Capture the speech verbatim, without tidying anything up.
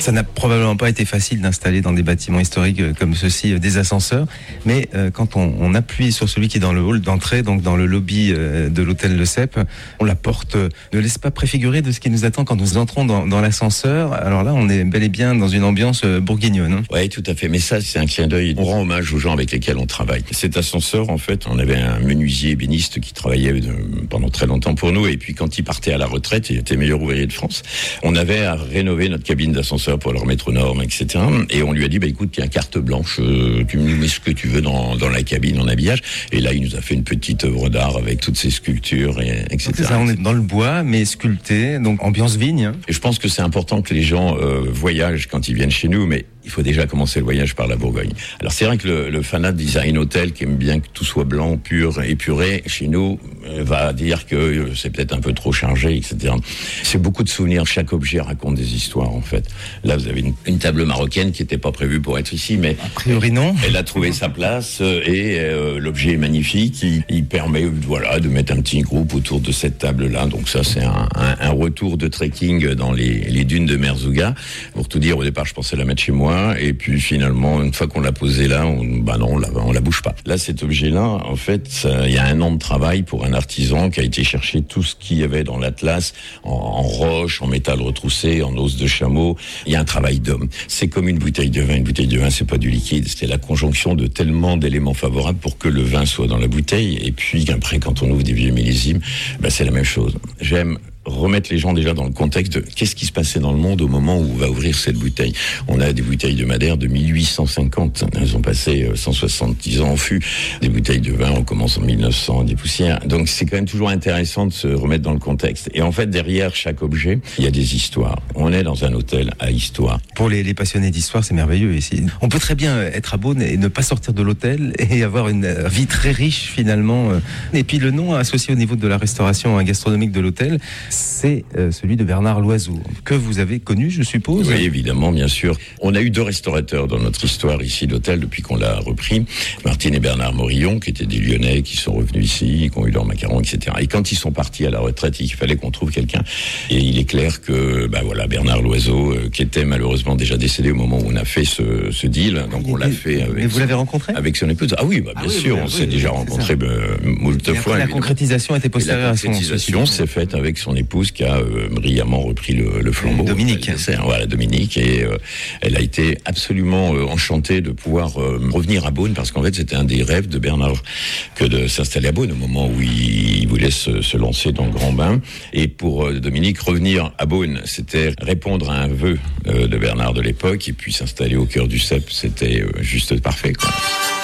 Ça n'a probablement pas été facile d'installer dans des bâtiments historiques comme ceux-ci des ascenseurs, mais euh, quand on, on appuie sur celui qui est dans le hall d'entrée, donc dans le lobby euh, de l'hôtel Le Cep, on la porte ne laisse pas préfigurer de ce qui nous attend quand nous entrons dans, dans l'ascenseur. Alors là, on est bel et bien dans une ambiance bourguignonne. Hein. Oui, tout à fait. Mais ça, c'est un clin d'œil. On rend hommage aux gens avec lesquels on travaille. Cet ascenseur, en fait, on avait un menuisier ébéniste qui travaillait de, pendant très longtemps pour nous. Et puis, quand il partait à la retraite, il était meilleur ouvrier de France. On avait à rénover notre cabine d'ascenseur pour le remettre aux normes, et cetera. Et on lui a dit, bah écoute, tiens, carte blanche, euh, tu nous mets ce que tu veux dans, dans la cabine en habillage. Et là, il nous a fait une petite œuvre d'art avec toutes ces sculptures, et, etc. C'est ça, on est dans le bois, mais sculpté, donc ambiance vigne. Hein. Et je pense que c'est important que les gens euh, voyagent quand ils viennent chez nous, mais il faut déjà commencer le voyage par la Bourgogne. Alors c'est vrai que le, le fanat de design hôtel qui aime bien que tout soit blanc, pur, épuré, chez nous, euh, va dire que euh, c'est peut-être un peu trop chargé, et cetera. C'est beaucoup de souvenirs. Chaque objet raconte des histoires, en fait. Là, vous avez une, une table marocaine qui n'était pas prévue pour être ici, mais a priori non. Elle a trouvé sa place euh, et euh, l'objet est magnifique. Il, il permet, voilà, de mettre un petit groupe autour de cette table-là. Donc ça, c'est un, un, un retour de trekking dans les, les dunes de Merzouga. Pour tout dire, au départ, je pensais la mettre chez moi. Et puis finalement, une fois qu'on l'a posé là, on, bah non, on la, on la bouge pas. Là, cet objet-là, en fait, il y a un an de travail pour un artisan qui a été chercher tout ce qu'il y avait dans l'Atlas, en, en roche, en métal retroussé, en os de chameau. Il y a un travail d'homme. C'est comme une bouteille de vin. Une bouteille de vin, c'est pas du liquide. C'était la conjonction de tellement d'éléments favorables pour que le vin soit dans la bouteille. Et puis après, quand on ouvre des vieux millésimes, bah, c'est la même chose. J'aime remettre les gens déjà dans le contexte de qu'est-ce qui se passait dans le monde au moment où on va ouvrir cette bouteille. On a des bouteilles de Madère de mille huit cent cinquante. Elles ont passé cent soixante-dix ans en fût. Des bouteilles de vin, on commence en mille neuf cents, des poussières. Donc c'est quand même toujours intéressant de se remettre dans le contexte. Et en fait, derrière chaque objet, il y a des histoires. On est dans un hôtel à histoire. Pour les, les passionnés d'histoire, c'est merveilleux ici. On peut très bien être à Beaune et ne pas sortir de l'hôtel et avoir une vie très riche finalement. Et puis le nom associé au niveau de la restauration gastronomique de l'hôtel, c'est euh, celui de Bernard Loiseau, que vous avez connu, je suppose. Oui, évidemment, bien sûr. On a eu deux restaurateurs dans notre histoire ici d'hôtel depuis qu'on l'a repris. Martine et Bernard Morillon, qui étaient des Lyonnais, qui sont revenus ici, qui ont eu leur macaron, et cetera. Et quand ils sont partis à la retraite, il fallait qu'on trouve quelqu'un. Et il est clair que, ben voilà, Bernard Loiseau, euh, qui était malheureusement déjà décédé au moment où on a fait ce, ce deal. Donc on l'a fait avec. Mais vous l'avez rencontré ? Avec son épouse. Ah oui, bah, bien ah oui, sûr, oui, on oui, s'est oui, déjà rencontrés euh, moult fois. La concrétisation était postérieure à son. La concrétisation s'est faite avec son épouse qui a euh, brillamment repris le, le flambeau. Dominique. Euh, voilà, Dominique. Et euh, elle a été absolument euh, enchantée de pouvoir euh, revenir à Beaune, parce qu'en fait, c'était un des rêves de Bernard que de s'installer à Beaune au moment où il, il voulait se, se lancer dans le grand bain. Et pour euh, Dominique, revenir à Beaune, c'était répondre à un vœu euh, de Bernard de l'époque, et puis s'installer au cœur du Cep, c'était euh, juste parfait, quoi.